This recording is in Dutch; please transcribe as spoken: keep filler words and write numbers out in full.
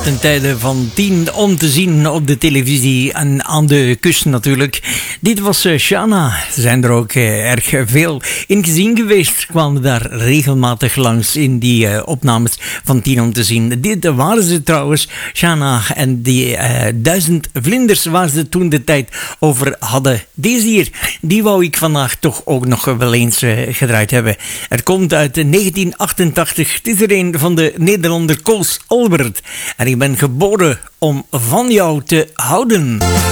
ten tijde van tien om te zien op de televisie en aan de kust natuurlijk. Dit was uh, Shana. Er zijn er ook uh, erg veel in gezien geweest. Kwamen daar regelmatig langs in die uh, opnames van tien om te zien. Dit waren ze trouwens, Shana en die uh, duizend vlinders waar ze toen de tijd over hadden. Deze hier, die wou ik vandaag toch ook nog wel eens uh, gedraaid hebben. Het komt uit negentien achtentachtig. Het is er een van de Nederlander Koos Albert. En ik ben geboren om van jou te houden.